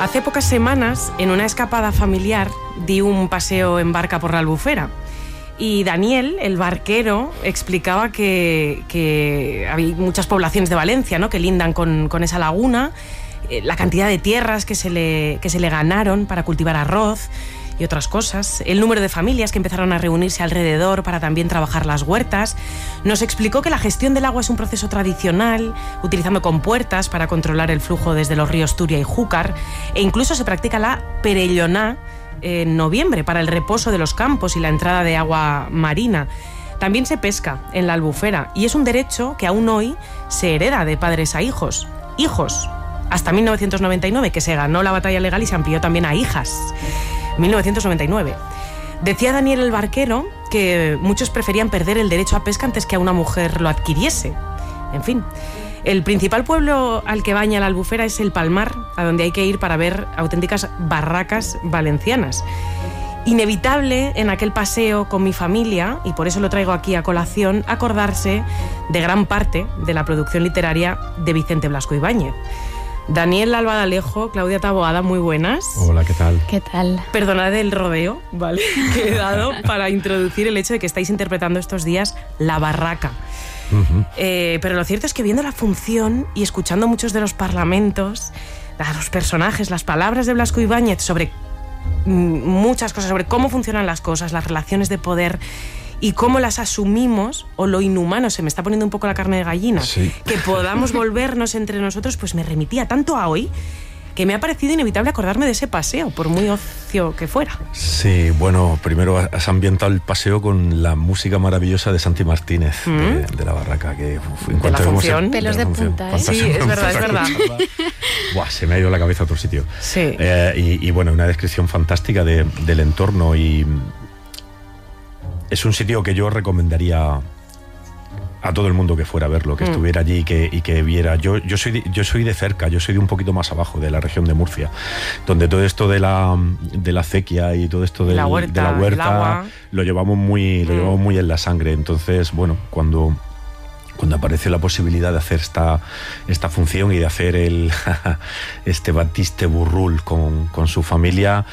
Hace pocas semanas, en una escapada familiar, di un paseo en barca por la Albufera. Y Daniel, el barquero, explicaba que hay muchas poblaciones de Valencia, ¿no?, que lindan con esa laguna, la cantidad de tierras que se le ganaron para cultivar arroz y otras cosas, el número de familias que empezaron a reunirse alrededor para también trabajar las huertas. Nos explicó que la gestión del agua es un proceso tradicional, utilizando compuertas para controlar el flujo desde los ríos Turia y Júcar, e incluso se practica la perelloná en noviembre para el reposo de los campos y la entrada de agua marina. También se pesca en la Albufera y es un derecho que aún hoy se hereda de padres a hijos. Hijos, hasta 1999, que se ganó la batalla legal y se amplió también a hijas. 1999. Decía Daniel el barquero que muchos preferían perder el derecho a pesca antes que a una mujer lo adquiriese. En fin, el principal pueblo al que baña la Albufera es el Palmar, a donde hay que ir para ver auténticas barracas valencianas. Inevitable en aquel paseo con mi familia, y por eso lo traigo aquí a colación, acordarse de gran parte de la producción literaria de Vicente Blasco Ibáñez. Daniel Alba de Alejo, Claudia Taboada, muy buenas. Hola, ¿qué tal? ¿Qué tal? Perdonad el rodeo, ¿vale?, que he dado para introducir el hecho de que estáis interpretando estos días La Barraca. Uh-huh. Pero lo cierto es que viendo la función y escuchando muchos de los parlamentos, a los personajes, las palabras de Blasco Ibáñez sobre muchas cosas, sobre cómo funcionan las cosas, las relaciones de poder y cómo las asumimos, o lo inhumano, se me está poniendo un poco la carne de gallina, sí, que podamos volvernos entre nosotros, pues me remitía tanto a hoy que me ha parecido inevitable acordarme de ese paseo, por muy ocio que fuera. Sí, bueno, primero has ambientado el paseo con la música maravillosa de Santi Martínez, de La Barraca, que en de la función. Pelos de punta, ¿eh? Sí, es verdad. Buah, se me ha ido la cabeza a otro sitio. Sí. Y bueno, una descripción fantástica del entorno, y es un sitio que yo recomendaría a todo el mundo que fuera a verlo, que estuviera allí y que viera. Yo soy de cerca, yo soy de un poquito más abajo, de la región de Murcia, donde todo esto de la acequia y todo esto de la huerta lo llevamos muy en la sangre. Entonces, bueno, cuando aparece la posibilidad de hacer esta función y de hacer este Batiste Burrul con su familia,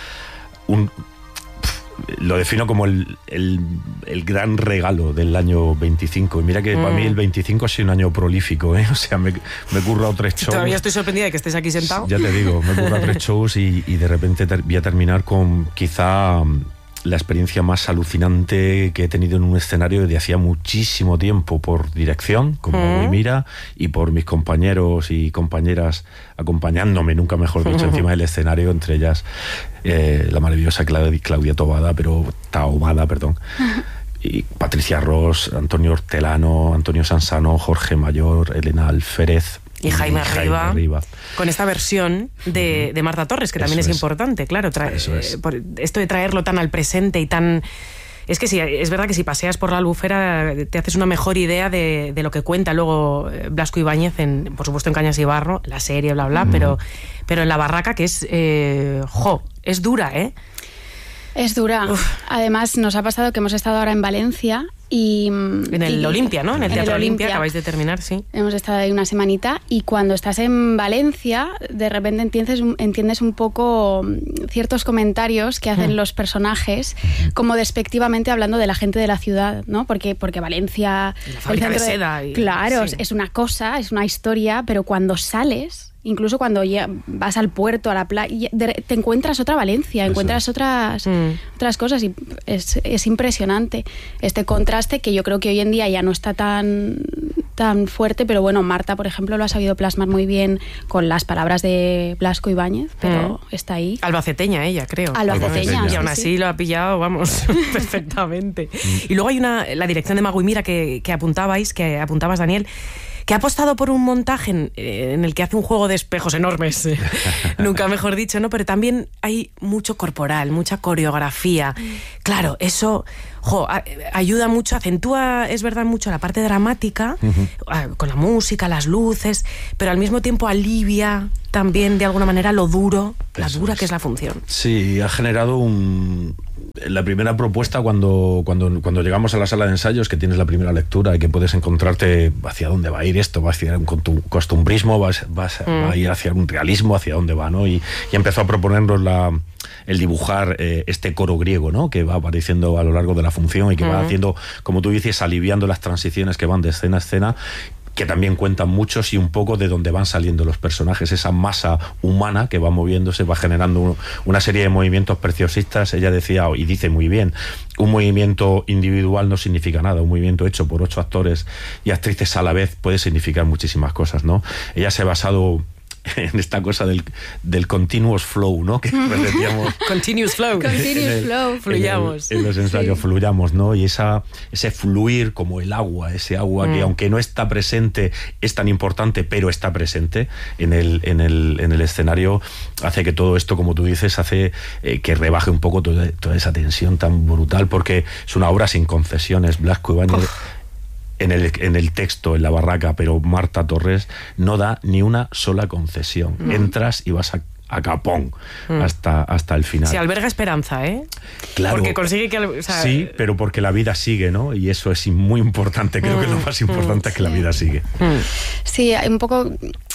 lo defino como el gran regalo del año 25. Y mira que para mí el 25 ha sido un año prolífico, ¿eh? O sea, me he currado 3 shows. Todavía estoy sorprendida de que estés aquí sentado. Ya te digo, me he currado 3 shows y de repente voy a terminar con quizá la experiencia más alucinante que he tenido en un escenario desde hacía muchísimo tiempo, por dirección, como Mira, y por mis compañeros y compañeras acompañándome, nunca mejor dicho, encima del escenario, entre ellas la maravillosa Claudia Taboada, y Patricia Ross, Antonio Hortelano, Antonio Sansano, Jorge Mayor, Elena Alférez y Jaime Riba, con esta versión de Marta Torres, que también es importante, claro, por esto de traerlo tan al presente y tan... Es que sí, es verdad que si paseas por la Albufera te haces una mejor idea de lo que cuenta luego Blasco Ibáñez, por supuesto en Cañas y Barro, la serie, bla, bla, pero en La Barraca, que es... es dura, ¿eh? Es dura. Uf. Además, nos ha pasado que hemos estado ahora en Valencia y... En el Olimpia, ¿no? En el Teatro Olimpia, acabáis de terminar, sí. Hemos estado ahí una semanita, y cuando estás en Valencia, de repente entiendes un poco ciertos comentarios que hacen los personajes, como despectivamente hablando de la gente de la ciudad, ¿no? Porque Valencia... La fábrica de seda. Claro, sí. Es una cosa, es una historia, pero cuando sales... Incluso cuando ya vas al puerto, a la playa, te encuentras otra Valencia, encuentras otras cosas, y es impresionante este contraste, que yo creo que hoy en día ya no está tan fuerte, pero bueno, Marta, por ejemplo, lo ha sabido plasmar muy bien con las palabras de Blasco Ibáñez, pero está ahí. Albaceteña ella, creo. Albaceteña. Y aún así lo ha pillado, vamos, perfectamente. Y luego hay la dirección de Mago y Mira que apuntabas, Daniel, que ha apostado por un montaje en el que hace un juego de espejos enormes, nunca mejor dicho, ¿no? Pero también hay mucho corporal, mucha coreografía. Claro, eso ayuda mucho, acentúa, es verdad, mucho la parte dramática, con la música, las luces, pero al mismo tiempo alivia también de alguna manera lo dura que es la función. Sí, ha generado la primera propuesta cuando llegamos a la sala de ensayos, que tienes la primera lectura y que puedes encontrarte hacia dónde va a ir esto, va hacia un costumbrismo, va a ir hacia un realismo, hacia dónde va, ¿no? Y empezó a proponernos el dibujar este coro griego, ¿no? Que va apareciendo a lo largo de la función y que va haciendo, como tú dices, aliviando las transiciones que van de escena a escena, que también cuentan muchos y un poco de dónde van saliendo los personajes, esa masa humana que va moviéndose, va generando una serie de movimientos preciosistas. Ella decía, y dice muy bien, un movimiento individual no significa nada, un movimiento hecho por 8 actores y actrices a la vez puede significar muchísimas cosas, ¿no? Ella se ha basado en esta cosa del continuous flow, ¿no? Que repetíamos. Continuous flow. Continuous flow. Fluyamos. En los ensayos fluyamos, ¿no? Y ese fluir como el agua, ese agua que aunque no está presente, es tan importante, pero está presente en el escenario, hace que todo esto, como tú dices, hace que rebaje un poco toda esa tensión tan brutal, porque es una obra sin concesiones. Blasco Ibáñez en el texto, en la barraca, pero Marta Torres no da ni una sola concesión. Entras y vas a capón hasta el final. Se alberga esperanza, ¿eh? Claro. Porque consigue que... sí, pero porque la vida sigue, ¿no? Y eso es muy importante. Creo que lo más importante es que la vida sigue. Sí, un poco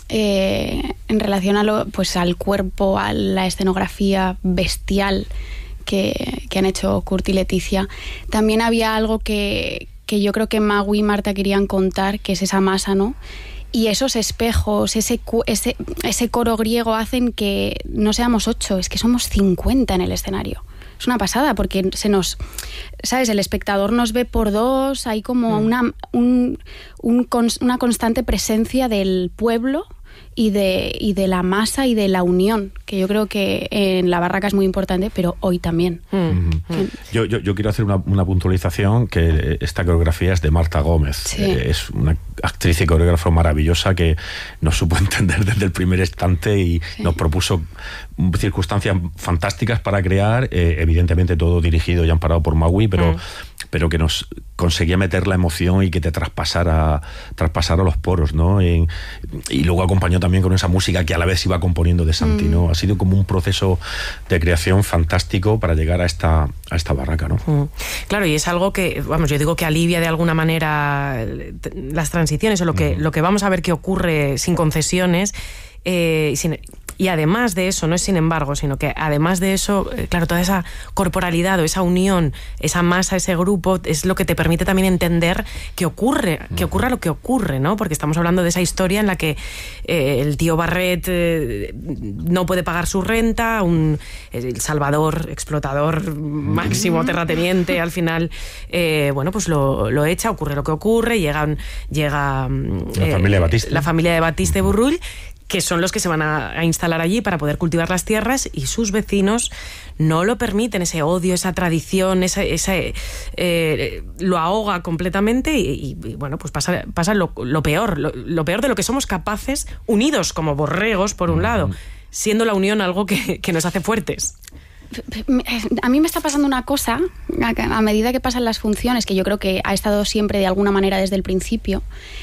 en relación al cuerpo, a la escenografía bestial que han hecho Kurt y Leticia. También había algo que yo creo que Magui y Marta querían contar, que es esa masa, ¿no? Y esos espejos, ese coro griego hacen que no seamos 8, es que somos 50 en el escenario. Es una pasada, porque ¿sabes? El espectador nos ve por 2, hay como una constante presencia del pueblo y de la masa y de la unión, que yo creo que en la barraca es muy importante, pero hoy también. Yo quiero hacer una puntualización, que esta coreografía es de Marta Gómez. Sí. Es una actriz y coreógrafa maravillosa que nos supo entender desde el primer instante y nos propuso circunstancias fantásticas para crear, evidentemente todo dirigido y amparado por Magui, pero que nos conseguía meter la emoción y que te traspasara los poros, ¿no? Y luego acompañó también con esa música que a la vez iba componiendo de Santi, ¿no? Ha sido como un proceso de creación fantástico para llegar a esta barraca, ¿no? Claro, y es algo que, vamos, yo digo que alivia de alguna manera las transiciones, o lo que vamos a ver que ocurre sin concesiones, y además de eso, no es sin embargo, sino que además de eso, claro, toda esa corporalidad o esa unión, esa masa, ese grupo, es lo que te permite también entender que ocurra lo que ocurre, ¿no? Porque estamos hablando de esa historia en la que el tío Barret no puede pagar su renta, el Salvador, explotador máximo, terrateniente, al final, pues lo echa, ocurre lo que ocurre, llega la familia de Batiste Burrull, que son los que se van a instalar allí para poder cultivar las tierras, y sus vecinos no lo permiten, ese odio, esa tradición, lo ahoga completamente y bueno, pues pasa lo peor, lo peor de lo que somos capaces, unidos como borregos, por un lado, siendo la unión algo que nos hace fuertes. A mí me está pasando una cosa, a medida que pasan las funciones, que yo creo que ha estado siempre de alguna manera desde el principio,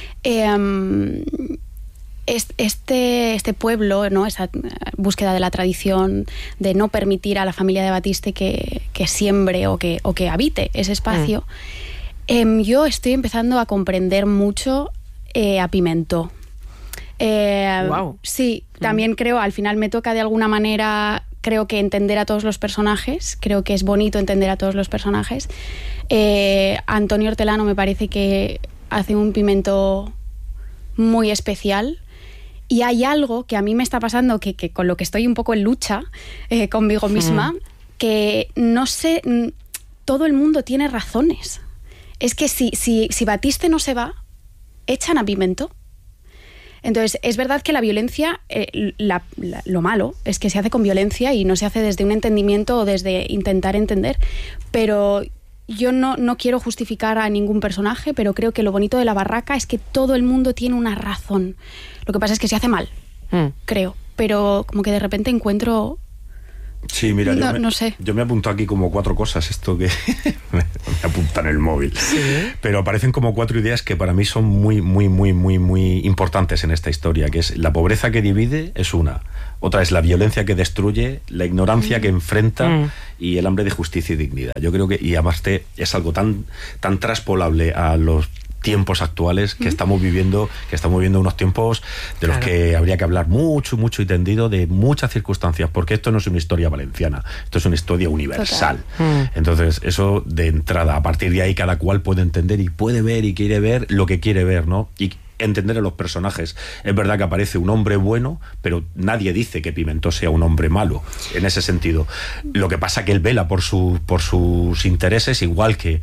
este pueblo, ¿no? Esa búsqueda de la tradición, de no permitir a la familia de Batiste que siembre o que habite ese espacio, yo estoy empezando a comprender mucho a Pimentó. Wow. Sí, también creo, al final me toca de alguna manera, creo que entender a todos los personajes, creo que es bonito entender a todos los personajes. Antonio Hortelano me parece que hace un Pimentó muy especial. Y hay algo que a mí me está pasando, que con lo que estoy un poco en lucha conmigo misma, que no sé, todo el mundo tiene razones. Es que si Batiste no se va, echan a Pimentó. Entonces, es verdad que la violencia, lo malo es que se hace con violencia y no se hace desde un entendimiento o desde intentar entender, pero yo no quiero justificar a ningún personaje, pero creo que lo bonito de la barraca es que todo el mundo tiene una razón. Lo que pasa es que se hace mal, creo, pero como que de repente encuentro... Sí, mira, no sé. Yo me apunto aquí como 4 cosas, esto que me apunta en el móvil. ¿Sí? Pero aparecen como 4 ideas que para mí son muy, muy, muy, muy, muy importantes en esta historia, que es la pobreza que divide, es una. Otra es la violencia que destruye, la ignorancia que enfrenta y el hambre de justicia y dignidad. Yo creo que, y además es algo tan traspolable a los tiempos actuales que estamos viviendo unos tiempos de los que habría que hablar mucho y tendido, de muchas circunstancias, porque esto no es una historia valenciana, esto es una historia universal. Entonces, eso de entrada, a partir de ahí cada cual puede entender y puede ver y quiere ver lo que quiere ver, ¿no? Y entender a los personajes. Es verdad que aparece un hombre bueno, pero nadie dice que Pimentó sea un hombre malo, en ese sentido. Lo que pasa que él vela por sus intereses, igual que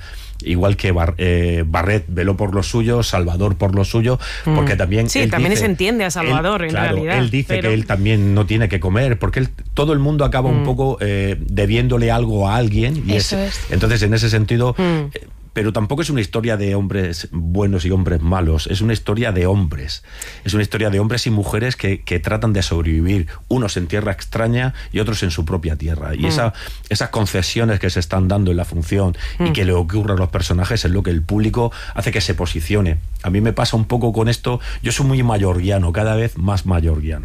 Barret veló por lo suyo, Salvador por lo suyo, porque también también se entiende a Salvador, en realidad. Él dice que él también no tiene que comer, porque todo el mundo acaba un poco debiéndole algo a alguien. Y entonces, en ese sentido... Pero tampoco es una historia de hombres buenos y hombres malos, es una historia de hombres. Es una historia de hombres y mujeres que tratan de sobrevivir, unos en tierra extraña y otros en su propia tierra. Y esas concesiones que se están dando en la función y que le ocurren a los personajes es lo que el público hace que se posicione. A mí me pasa un poco con esto, yo soy muy mayorguiano, cada vez más mayorguiano.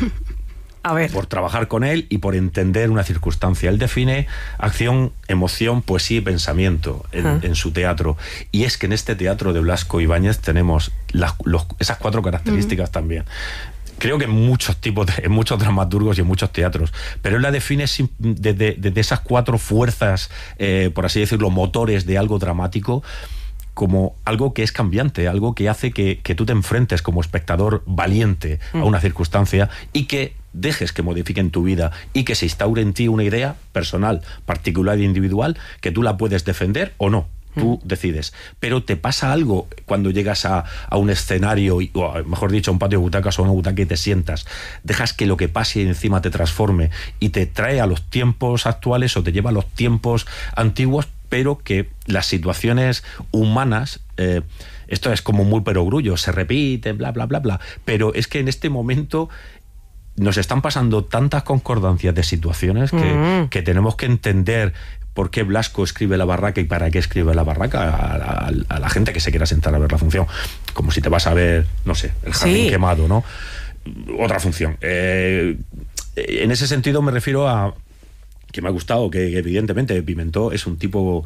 A ver. Por trabajar con él y por entender una circunstancia. Él define acción, emoción, poesía y pensamiento en su teatro. Y es que en este teatro de Blasco Ibáñez tenemos esas 4 características también. Creo que en muchos dramaturgos y en muchos teatros, pero él la define desde esas 4 fuerzas, por así decirlo, motores de algo dramático, como algo que es cambiante, algo que hace que tú te enfrentes como espectador valiente a una circunstancia y que dejes que modifiquen tu vida y que se instaure en ti una idea personal, particular e individual, que tú la puedes defender o no. Tú decides. Pero te pasa algo cuando llegas a un escenario, o mejor dicho, a un patio de butacas o a una butaca y te sientas. Dejas que lo que pase encima te transforme y te trae a los tiempos actuales o te lleva a los tiempos antiguos, pero que las situaciones humanas... esto es como muy perogrullo, se repite, bla, bla, bla, bla. Pero es que en este momento... nos están pasando tantas concordancias de situaciones que tenemos que entender por qué Blasco escribe La Barraca y para qué escribe La Barraca a la gente que se quiera sentar a ver la función. Como si te vas a ver, no sé, El Jardín Quemado, ¿no? Otra función. En ese sentido me refiero a que me ha gustado, que evidentemente Pimentó es un tipo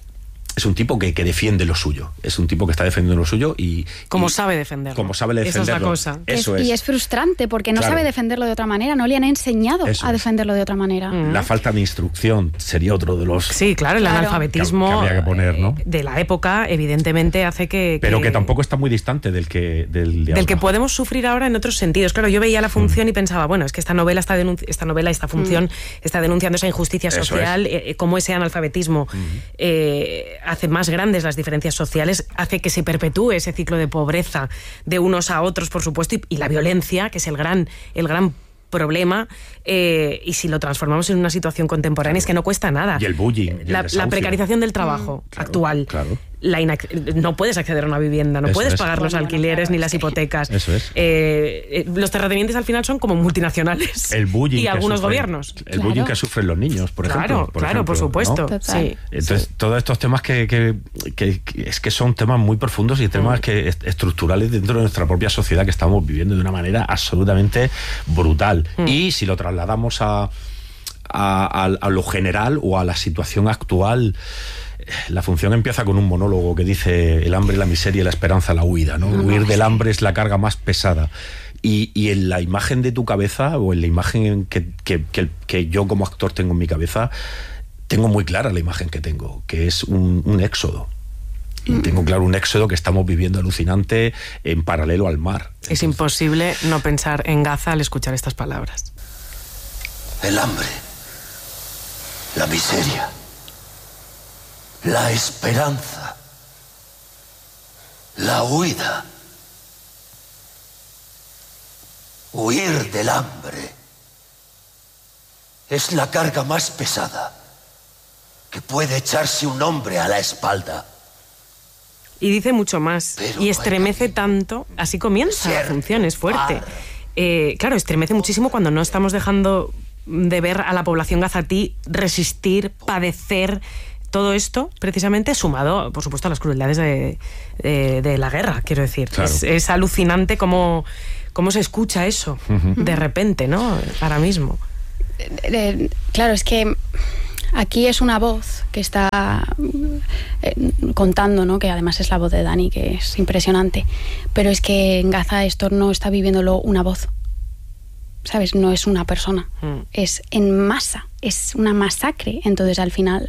que defiende lo suyo. Es un tipo que está defendiendo lo suyo y... Como sabe defenderlo. Como sabe defenderlo. Esa es la cosa. Eso es. Y es frustrante porque no sabe defenderlo de otra manera. No le han enseñado a defenderlo de otra manera. La falta de instrucción sería otro de los... Sí, claro, el analfabetismo que habría que poner, ¿no? De la época, evidentemente, hace que... Pero que tampoco está muy distante del que podemos sufrir ahora en otros sentidos. Claro, yo veía la función y pensaba, bueno, es que esta función está denunciando esa injusticia social, cómo ese analfabetismo hace más grandes las diferencias sociales, hace que se perpetúe ese ciclo de pobreza de unos a otros, por supuesto, y la violencia, que es el gran problema, y si lo transformamos en una situación contemporánea es que no cuesta nada. Y el bullying. La precarización del trabajo actual. Claro. No puedes acceder a una vivienda, no puedes pagar los alquileres ni las hipotecas. Eso es. Los terratenientes al final son como multinacionales. El bullying y algunos gobiernos. El bullying que sufren los niños, por ejemplo. Claro, por supuesto. ¿No? Sí. Entonces, todos estos temas que es que son temas muy profundos y temas estructurales dentro de nuestra propia sociedad que estamos viviendo de una manera absolutamente brutal. Y si lo trasladamos a lo general o a la situación actual, la función empieza con un monólogo que dice: el hambre, la miseria, la esperanza, la huida, ¿no? Huir del hambre es la carga más pesada. Y en la imagen de tu cabeza, o en la imagen que yo como actor tengo en mi cabeza, tengo muy clara la imagen que tengo, que es un éxodo. Y tengo claro un éxodo que estamos viviendo alucinante en paralelo al mar. Entonces, es imposible no pensar en Gaza al escuchar estas palabras. El hambre, la miseria, la esperanza, la huida. Huir del hambre es la carga más pesada que puede echarse un hombre a la espalda. Y dice mucho más. Pero y estremece tanto. Así comienza la función, es fuerte. Claro, estremece muchísimo cuando no estamos dejando de ver a la población gazatí resistir, padecer todo esto, precisamente sumado, por supuesto, a las crueldades de la guerra, quiero decir. Claro. Es alucinante cómo cómo se escucha eso de repente, ¿no? Ahora mismo. Claro, es que aquí es una voz que está contando, ¿no? Que además es la voz de Dani, que es impresionante. Pero es que en Gaza esto no está viviéndolo una voz, ¿sabes? No es una persona, es en masa, es una masacre. Entonces al final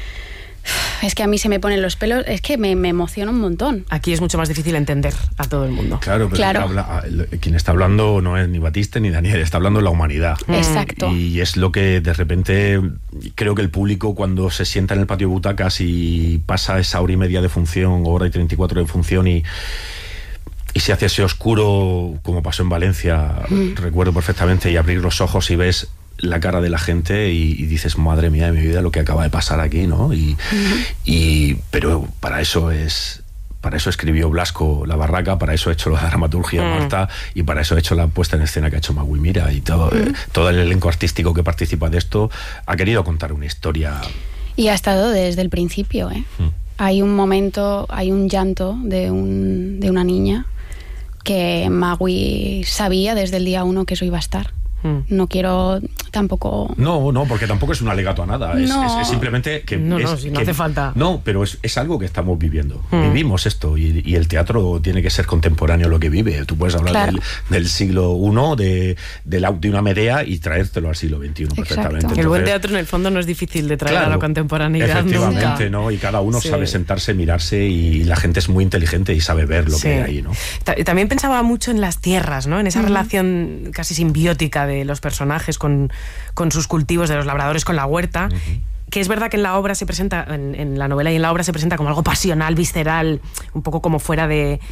es que a mí se me ponen los pelos, es que me emociona un montón. Aquí es mucho más difícil entender a todo el mundo. Claro, pero quien está hablando no es ni Batiste ni Daniel, está hablando la humanidad. Exacto. Y es lo que de repente creo que el público, cuando se sienta en el patio de butacas y pasa esa hora y media de función, hora y 34 de función, y se hace ese oscuro, como pasó en Valencia, recuerdo perfectamente, y abrir los ojos y ves la cara de la gente y dices, madre mía de mi vida, lo que acaba de pasar aquí, ¿no? Pero para eso escribió Blasco La Barraca, para eso ha hecho la dramaturgia Marta, y para eso ha hecho la puesta en escena que ha hecho Magui Mira, y todo el elenco artístico que participa de esto ha querido contar una historia. Y ha estado desde el principio, ¿eh? Hay un momento, hay un llanto de una niña que Magui sabía desde el día 1 que eso iba a estar. No quiero tampoco... No, porque tampoco es un alegato a nada. Es simplemente que... No hace falta. No, pero es algo que estamos viviendo. Vivimos esto, y el teatro tiene que ser contemporáneo a lo que vive. Tú puedes hablar del siglo I, de una Medea, y traértelo al siglo XXI perfectamente. Entonces, el buen teatro en el fondo no es difícil de traer a la contemporaneidad. Efectivamente, nunca. ¿no? Y cada uno sabe sentarse, mirarse, y la gente es muy inteligente y sabe ver lo que hay ahí, ¿no? También pensaba mucho en las tierras, ¿no? En esa relación casi simbiótica de los personajes con sus cultivos, de los labradores con la huerta, que es verdad que en la obra se presenta, en la novela y en la obra se presenta como algo pasional, visceral, un poco como fuera de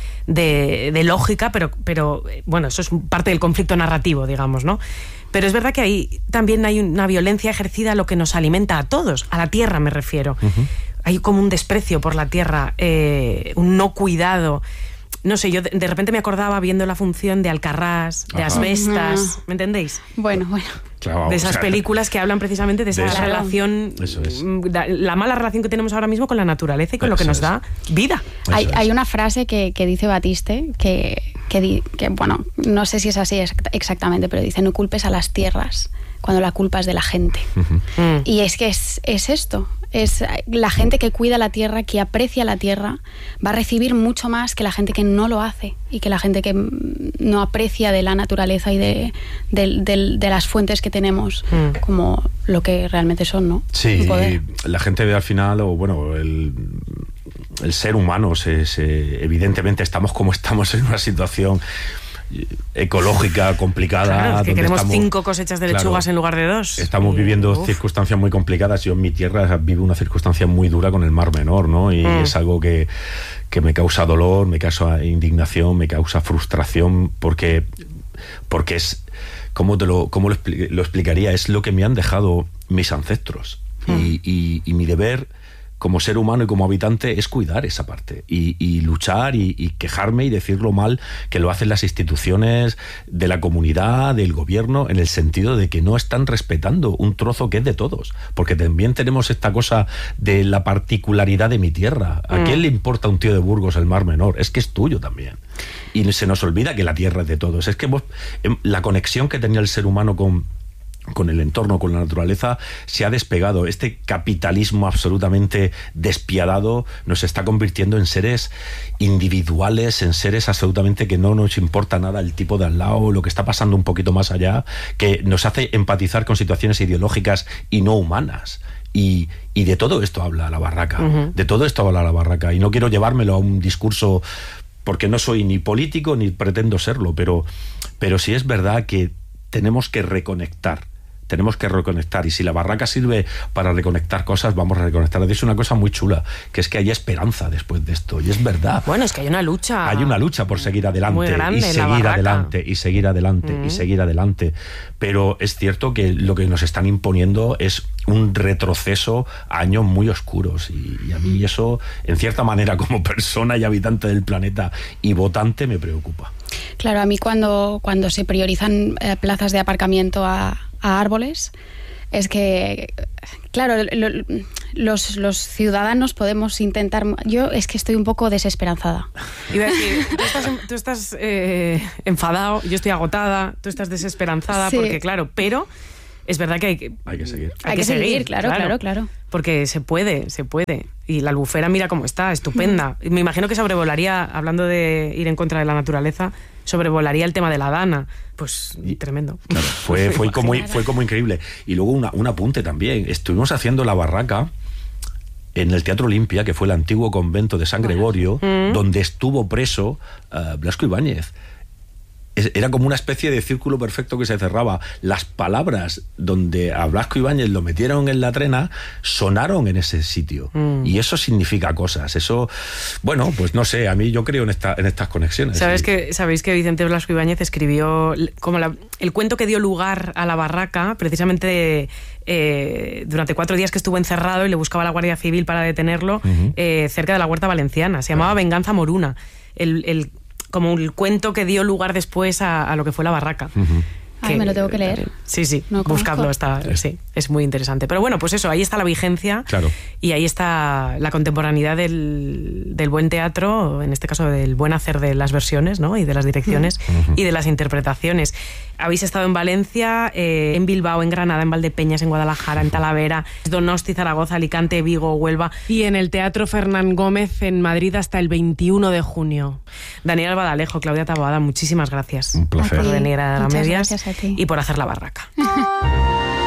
lógica, pero bueno, eso es parte del conflicto narrativo, digamos, ¿no? Pero es verdad que ahí también hay una violencia ejercida a lo que nos alimenta a todos, a la tierra me refiero. Hay como un desprecio por la tierra, un no cuidado. No sé, yo de repente me acordaba viendo la función de Alcarrás, de Asbestas, ¿me entendéis? Bueno. Claro, de esas películas que hablan precisamente de esa relación, la mala relación que tenemos ahora mismo con la naturaleza y con lo que nos da vida. Hay una frase que dice Batiste que, bueno, no sé si es así exactamente, pero dice: no culpes a las tierras cuando la culpa es de la gente. Y es que es esto. Es la gente que cuida la tierra, que aprecia la tierra, va a recibir mucho más que la gente que no lo hace, y que la gente que no aprecia de la naturaleza y de las fuentes que tenemos como lo que realmente son, ¿no? Sí, la gente ve al final, o bueno, el ser humano, evidentemente estamos como estamos en una situación ecológica complicada. Claro, es que queremos 5 cosechas de lechugas en lugar de 2. Estamos viviendo circunstancias muy complicadas. Yo en mi tierra vivo una circunstancia muy dura con el Mar Menor, ¿no? Y es algo que me causa dolor, me causa indignación, me causa frustración, porque es, ¿cómo lo explicaría? Es lo que me han dejado mis ancestros. Y mi deber como ser humano y como habitante es cuidar esa parte y luchar y quejarme y decir lo mal que lo hacen las instituciones de la comunidad, del gobierno, en el sentido de que no están respetando un trozo que es de todos, porque también tenemos esta cosa de la particularidad de mi tierra. ¿A quién le importa a un tío de Burgos el Mar Menor? Es que es tuyo también. Y se nos olvida que la tierra es de todos. Es que la conexión que tenía el ser humano con el entorno, con la naturaleza, se ha despegado. Este capitalismo absolutamente despiadado nos está convirtiendo en seres individuales, en seres absolutamente que no nos importa nada el tipo de al lado, lo que está pasando un poquito más allá, que nos hace empatizar con situaciones ideológicas y no humanas. Y de todo esto habla La Barraca, de todo esto habla La Barraca, y no quiero llevármelo a un discurso, porque no soy ni político ni pretendo serlo, pero sí es verdad que tenemos que reconectar, y si La Barraca sirve para reconectar cosas, vamos a reconectar. Es una cosa muy chula, que es que hay esperanza después de esto, y es verdad. Bueno, es que hay una lucha. Hay una lucha por seguir adelante, muy grande, y seguir adelante, y seguir adelante, y seguir adelante. Pero es cierto que lo que nos están imponiendo es un retroceso a años muy oscuros, y a mí eso, en cierta manera, como persona y habitante del planeta y votante, me preocupa. Claro, a mí cuando se priorizan plazas de aparcamiento a árboles, Es que, claro, los ciudadanos podemos intentar... Yo es que estoy un poco desesperanzada. Iba a decir, tú estás enfadado, yo estoy agotada, tú estás desesperanzada, Sí. porque claro, pero es verdad que hay que seguir. Hay que seguir, claro. Porque se puede. Y la Albufera, mira cómo está, estupenda. Me imagino que sobrevolaría, hablando de ir en contra de la naturaleza, sobrevolaría el tema de la Dana. Pues tremendo. Claro, fue como increíble. Y luego un apunte también. Estuvimos haciendo la barraca en el Teatro Olimpia, que fue el antiguo convento de San Gregorio, donde estuvo preso Blasco Ibáñez. Era como una especie de círculo perfecto que se cerraba. Las palabras donde a Blasco Ibáñez lo metieron en la trena sonaron en ese sitio. Y eso significa cosas. Eso, bueno, pues no sé, a mí yo creo en estas conexiones. ¿Sabéis que Vicente Blasco Ibáñez escribió como el cuento que dio lugar a la barraca, precisamente durante 4 días que estuvo encerrado y le buscaba la Guardia Civil para detenerlo, cerca de la Huerta Valenciana? Se llamaba Venganza Moruna. Como el cuento que dio lugar después a lo que fue la barraca. Ay, me lo tengo que leer. Sí, No buscadlo, conozco. sí, es muy interesante. Pero bueno, pues eso, ahí está la vigencia, claro. Y ahí está la contemporaneidad del buen teatro, en este caso del buen hacer de las versiones, ¿no? Y de las direcciones y de las interpretaciones. Habéis estado en Valencia, en Bilbao, en Granada, en Valdepeñas, en Guadalajara, en Talavera, Donosti, Zaragoza, Alicante, Vigo, Huelva y en el Teatro Fernán Gómez en Madrid hasta el 21 de junio. Daniel Albadalejo, Claudia Taboada, muchísimas gracias. Un placer. Por venir a Muchas Medias gracias a ti. y por hacer la barraca.